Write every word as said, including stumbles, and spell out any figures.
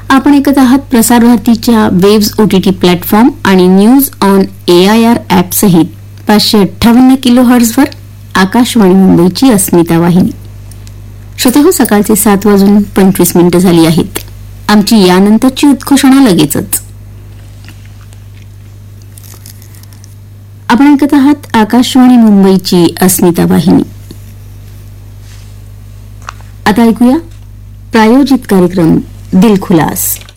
आपण ऐकत आहात प्रसार भारतीच्या वेव्स ओटीटी प्लॅटफॉर्म आणि न्यूज ऑन एआयआर ऍप सहित पाचशे अठ्ठावन्न किलो हर्ट्झवर आकाशवाणी मुंबईची अस्मिता वाहिनी. श्रोतेहो, सकाळचे सात वाजून पंचवीस मिनिटं झाली आहेत. आमची यानंतरची उद्घोषणा लगेचच. आपण ऐकत आहात आकाशवाणी मुंबईची अस्मिता वाहिनी. आता ऐकूया प्रायोजित कार्यक्रम दिलखुलास.